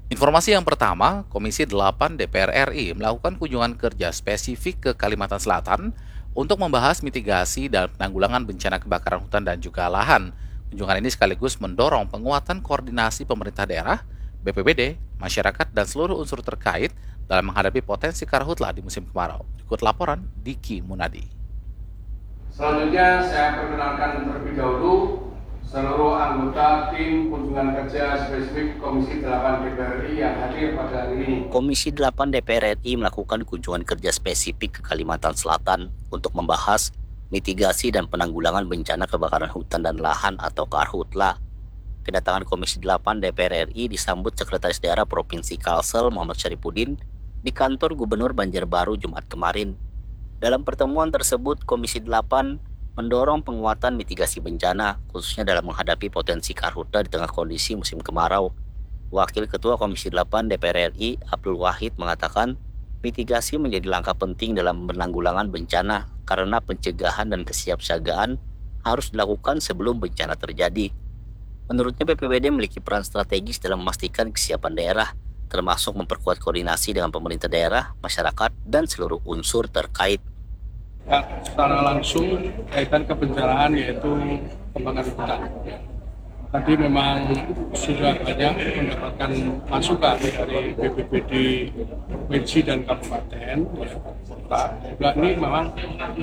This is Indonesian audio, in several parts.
Informasi yang pertama, Komisi 8 DPR RI melakukan kunjungan kerja spesifik ke Kalimantan Selatan untuk membahas mitigasi dan penanggulangan bencana kebakaran hutan dan juga lahan. Kunjungan ini sekaligus mendorong penguatan koordinasi pemerintah daerah, BPBD, masyarakat, dan seluruh unsur terkait dalam menghadapi potensi karhutla di musim kemarau. Berikut laporan Diki Munadi. Selanjutnya saya perkenalkan terlebih dahulu seluruh anggota tim kunjungan kerja spesifik Komisi 8 DPR RI yang hadir pada hari ini. Komisi 8 DPR RI melakukan kunjungan kerja spesifik ke Kalimantan Selatan untuk membahas mitigasi dan penanggulangan bencana kebakaran hutan dan lahan atau karhutla. Kedatangan Komisi 8 DPR RI disambut Sekretaris Daerah Provinsi Kalsel Muhammad Syaripudin di kantor Gubernur Banjarbaru Jumat kemarin. Dalam pertemuan tersebut, Komisi 8 mendorong penguatan mitigasi bencana, khususnya dalam menghadapi potensi karhutla di tengah kondisi musim kemarau. Wakil Ketua Komisi 8 DPR RI, Abdul Wahid, mengatakan mitigasi menjadi langkah penting dalam penanggulangan bencana karena pencegahan dan kesiapsiagaan harus dilakukan sebelum bencana terjadi. Menurutnya, BPBD memiliki peran strategis dalam memastikan kesiapan daerah, termasuk memperkuat koordinasi dengan pemerintah daerah, masyarakat, dan seluruh unsur terkait. Secara langsung kaitan kebencanaan yaitu kebakaran hutan. Tadi memang sudah banyak mendapatkan masukan dari BPBD, provinsi dan kabupaten. Juga ini memang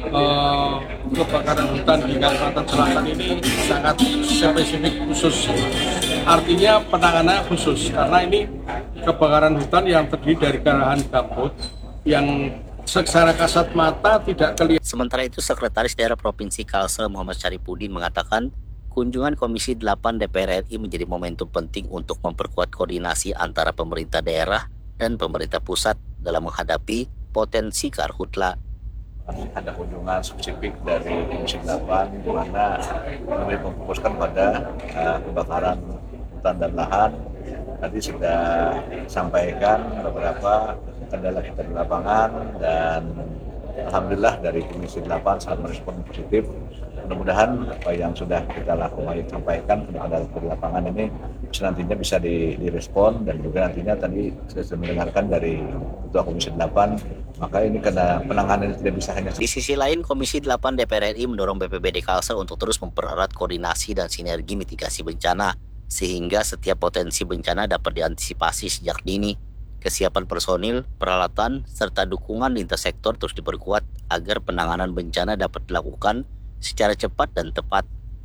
kebakaran hutan di Kalimantan Selatan ini sangat spesifik khusus. Artinya penanganan khusus karena ini kebakaran hutan yang terdiri dari karahan gambut yang secara kasat mata tidak kelihatan. Sementara itu, Sekretaris Daerah Provinsi Kalsel Muhammad Syaripudin mengatakan kunjungan Komisi 8 DPR RI menjadi momentum penting untuk memperkuat koordinasi antara pemerintah daerah dan pemerintah pusat dalam menghadapi potensi karhutla. Ada kunjungan spesifik dari Komisi 8 di mana lebih memfokuskan pada kebakaran hutan dan lahan. Tadi sudah sampaikan beberapa kendala kita di lapangan dan alhamdulillah dari Komisi 8 sangat merespon positif. Mudah-mudahan apa yang sudah kita lakukan sampaikan kepada di lapangan ini nantinya bisa direspon dan juga nantinya tadi saya mendengarkan dari Ketua Komisi 8 maka ini karena penanganan tidak bisa hanya. Di sisi lain, Komisi 8 DPR RI mendorong BPBD Kalsel untuk terus mempererat koordinasi dan sinergi mitigasi bencana sehingga setiap potensi bencana dapat diantisipasi sejak dini. Kesiapan personil, peralatan, serta dukungan lintas sektor terus diperkuat agar penanganan bencana dapat dilakukan secara cepat dan tepat.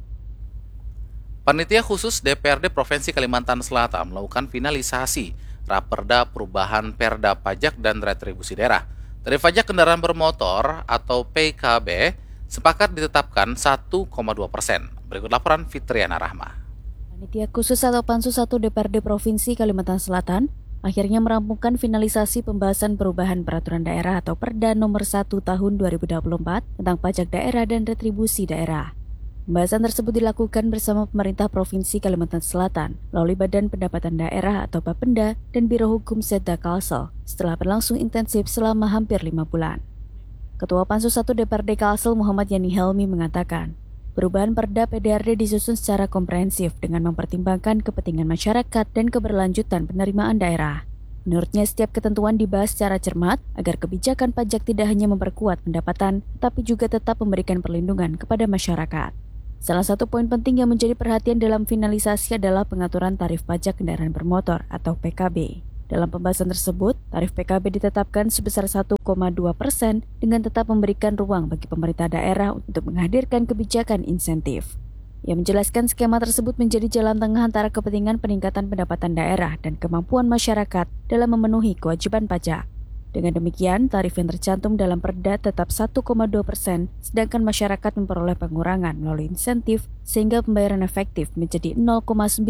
Panitia khusus DPRD Provinsi Kalimantan Selatan melakukan finalisasi Raperda Perubahan Perda Pajak dan Retribusi Daerah. Tarif pajak kendaraan bermotor atau PKB sepakat ditetapkan 1,2%. Berikut laporan Fitriana Rahma. Panitia khusus atau Pansus 1 DPRD Provinsi Kalimantan Selatan akhirnya merampungkan finalisasi pembahasan perubahan peraturan daerah atau Perda nomor 1 tahun 2024 tentang pajak daerah dan retribusi daerah. Pembahasan tersebut dilakukan bersama pemerintah Provinsi Kalimantan Selatan melalui Badan Pendapatan Daerah atau Bapenda dan Biro Hukum Setda Kalsel setelah berlangsung intensif selama hampir 5 bulan. Ketua Pansus 1 DPRD Kalsel Muhammad Yani Helmi mengatakan, perubahan Perda PDRD disusun secara komprehensif dengan mempertimbangkan kepentingan masyarakat dan keberlanjutan penerimaan daerah. Menurutnya, setiap ketentuan dibahas secara cermat agar kebijakan pajak tidak hanya memperkuat pendapatan, tapi juga tetap memberikan perlindungan kepada masyarakat. Salah satu poin penting yang menjadi perhatian dalam finalisasi adalah pengaturan tarif pajak kendaraan bermotor atau PKB. Dalam pembahasan tersebut, tarif PKB ditetapkan sebesar 1,2% dengan tetap memberikan ruang bagi pemerintah daerah untuk menghadirkan kebijakan insentif. Ia menjelaskan skema tersebut menjadi jalan tengah antara kepentingan peningkatan pendapatan daerah dan kemampuan masyarakat dalam memenuhi kewajiban pajak. Dengan demikian, tarif yang tercantum dalam Perda tetap 1,2%, sedangkan masyarakat memperoleh pengurangan melalui insentif sehingga pembayaran efektif menjadi 0,9%.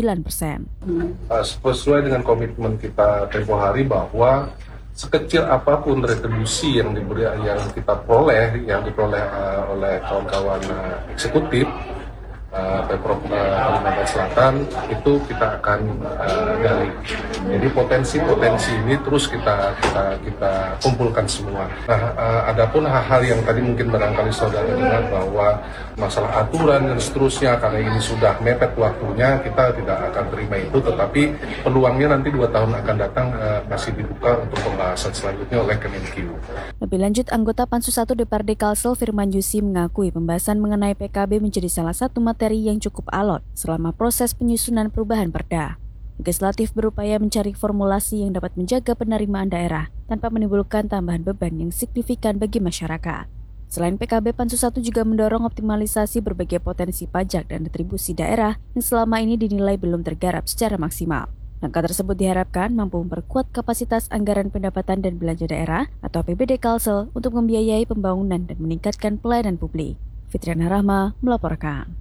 Sesuai dengan komitmen kita tempoh hari bahwa sekecil apapun retribusi yang diperoleh oleh kawan-kawan eksekutif Pemprov Kalimantan Selatan itu kita akan gali. Jadi potensi-potensi ini terus kita kumpulkan semua. Nah, adapun hal-hal yang tadi mungkin barangkali saudara dengar bahwa masalah aturan dan seterusnya karena ini sudah mepet waktunya, kita tidak akan terima itu, tetapi peluangnya nanti 2 tahun akan datang masih dibuka untuk pembahasan selanjutnya oleh Kemenkeu. Lebih lanjut, anggota Pansus 1 DPRD Kalsel Firman Yusi mengakui pembahasan mengenai PKB menjadi salah satu materi yang cukup alot selama proses penyusunan perubahan Perda. Legislatif berupaya mencari formulasi yang dapat menjaga penerimaan daerah tanpa menimbulkan tambahan beban yang signifikan bagi masyarakat. Selain PKB, Pansus 1 juga mendorong optimalisasi berbagai potensi pajak dan retribusi daerah yang selama ini dinilai belum tergarap secara maksimal. Langkah tersebut diharapkan mampu memperkuat kapasitas anggaran pendapatan dan belanja daerah atau APBD Kalsel untuk membiayai pembangunan dan meningkatkan pelayanan publik. Fitriana Rahma melaporkan.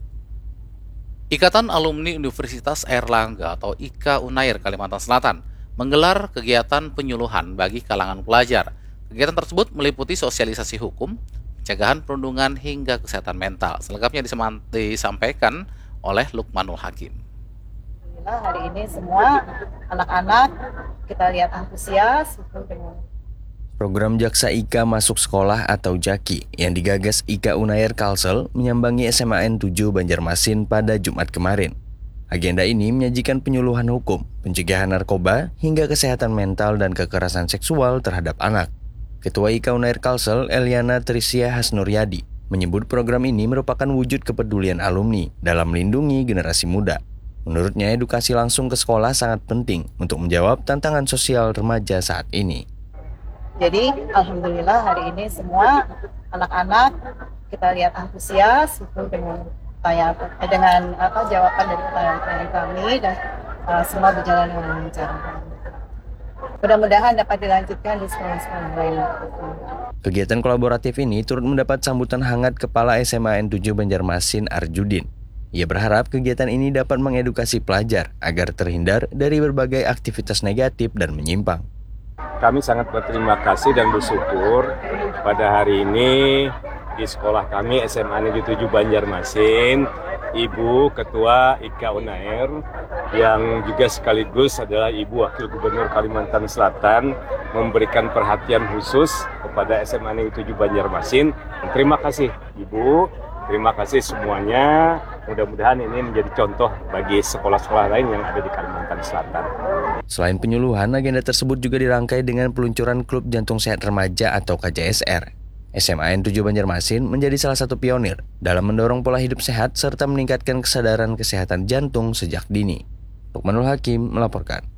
Ikatan Alumni Universitas Airlangga atau IKA Unair Kalimantan Selatan menggelar kegiatan penyuluhan bagi kalangan pelajar. Kegiatan tersebut meliputi sosialisasi hukum, pencegahan perundungan hingga kesehatan mental. Selengkapnya disampaikan oleh Lukmanul Hakim. Hari ini semua anak-anak kita lihat antusias dengan Program Jaksa IKA Masuk Sekolah atau JAKI yang digagas IKA Unair Kalsel menyambangi SMAN 7 Banjarmasin pada Jumat kemarin. Agenda ini menyajikan penyuluhan hukum, pencegahan narkoba, hingga kesehatan mental dan kekerasan seksual terhadap anak. Ketua IKA Unair Kalsel, Eliana Trisia Hasnuryadi, menyebut program ini merupakan wujud kepedulian alumni dalam melindungi generasi muda. Menurutnya, edukasi langsung ke sekolah sangat penting untuk menjawab tantangan sosial remaja saat ini. Jadi alhamdulillah hari ini semua anak-anak kita lihat antusias dengan jawaban dari pertanyaan kami dan semua berjalan dengan lancar. Mudah-mudahan dapat dilanjutkan di sekolah-sekolah lain. Kegiatan kolaboratif ini turut mendapat sambutan hangat Kepala SMAN 7 Banjarmasin Arjudin. Ia berharap kegiatan ini dapat mengedukasi pelajar agar terhindar dari berbagai aktivitas negatif dan menyimpang. Kami sangat berterima kasih dan bersyukur pada hari ini di sekolah kami SMA Negeri 7 Banjarmasin, Ibu Ketua IKA Unair yang juga sekaligus adalah Ibu Wakil Gubernur Kalimantan Selatan memberikan perhatian khusus kepada SMA Negeri 7 Banjarmasin. Terima kasih Ibu, terima kasih semuanya. Mudah-mudahan ini menjadi contoh bagi sekolah-sekolah lain yang ada di Kalimantan Selatan. Selain penyuluhan, agenda tersebut juga dirangkai dengan peluncuran Klub Jantung Sehat Remaja atau KJSR. SMAN 7 Banjarmasin menjadi salah satu pionir dalam mendorong pola hidup sehat serta meningkatkan kesadaran kesehatan jantung sejak dini. Lukmanul Hakim melaporkan.